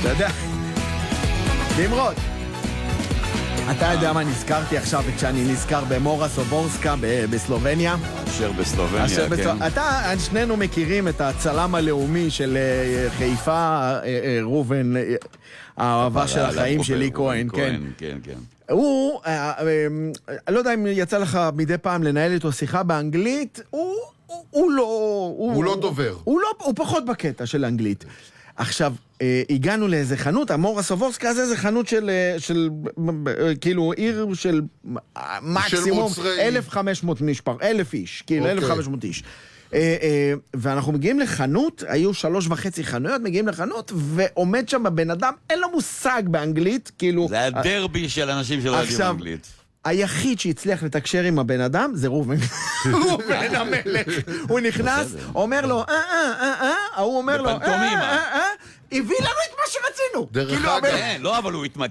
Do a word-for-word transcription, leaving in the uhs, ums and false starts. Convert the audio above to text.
אתה יודע, נמרוד, אתה יודע מה נזכרתי עכשיו כשאני נזכר במורה סובורסקה בסלובניה? אשר בסלובניה, אשר כן. בסלובניה. אתה, שנינו מכירים את הצלם הלאומי של חיפה, רובן, האהבה של החיים שלי, כהן, כן. כן, כן. הוא, אני לא יודע אם יצא לך מדי פעם לנהל איתו שיחה באנגלית, הוא, הוא לא... הוא לא דובר. הוא לא, הוא פחות בקטע של אנגלית. עכשיו, הגענו לאיזה חנות, המורה סובורסקה הזה זה חנות של, של, כאילו, עיר של מקסימום אלף וחמש מאות משפר, אלף איש, כאילו, אלף וחמש מאות איש. ואנחנו מגיעים לחנות, היו שלוש וחצי חנויות, מגיעים לחנות, ועומד שם הבן אדם, אין לו מושג באנגלית, כאילו... זה הדרבי של אנשים שלא יודעים אנגלית. היחיד שהצליח לתקשר עם הבן אדם זה רובן. רובן המלך. הוא נכנס, אומר לו, אה, אה, אה, אה, הוא אומר לו, אה, אה, אה, הביא לנו את מה שרצינו. דרך אגב. לא, אבל הוא התמצא.